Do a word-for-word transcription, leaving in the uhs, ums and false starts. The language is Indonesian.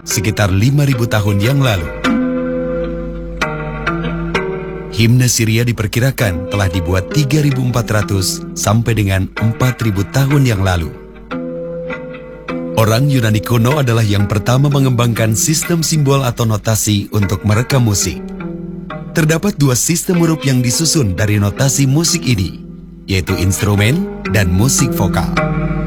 sekitar lima ribu tahun yang lalu. Himne Syria diperkirakan telah dibuat tiga ribu empat ratus sampai dengan empat ribu tahun yang lalu. Orang Yunani kuno adalah yang pertama mengembangkan sistem simbol atau notasi untuk merekam musik. Terdapat dua sistem huruf yang disusun dari notasi musik ini, yaitu instrumen dan musik vokal.